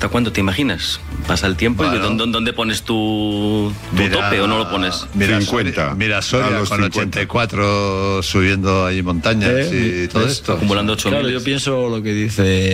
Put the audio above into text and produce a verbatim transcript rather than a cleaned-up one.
¿Hasta cuándo te imaginas? Pasa el tiempo bueno. y ¿dónde, ¿dónde pones tu, tu mira, tope o no lo pones? Mira, cincuenta. Mira Soria con cincuenta. ochenta y cuatro subiendo ahí montañas eh, y todo esto. Acumulando ocho mil. Claro, yo pienso lo que dice